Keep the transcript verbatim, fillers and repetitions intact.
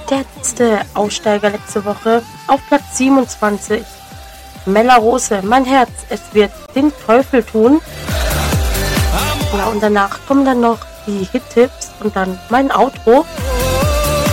Der letzte Aussteiger letzte Woche auf Platz siebenundzwanzig. Mella Rose, mein Herz, es wird den Teufel tun. Ja, und danach kommen dann noch die Hit-Tipps und dann mein Outro.